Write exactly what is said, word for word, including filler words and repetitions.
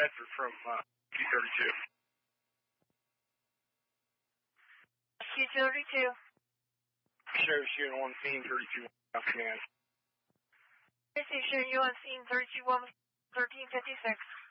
Bedford from uh, Q thirty-two. Q thirty-two. Sheriff Unit one, scene thirty-two, command. Station, you on scene thirty-two, thirteen fifty-six.